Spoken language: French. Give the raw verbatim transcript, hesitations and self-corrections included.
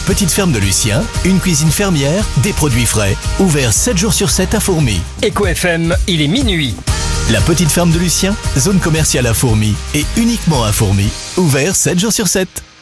petite ferme de Lucien, une cuisine fermière, des produits frais. Ouvert sept jours sur sept à Fourmies. Eco F M, il est minuit. La petite ferme de Lucien, zone commerciale à Fourmies et uniquement à Fourmies. Ouvert sept jours sur sept.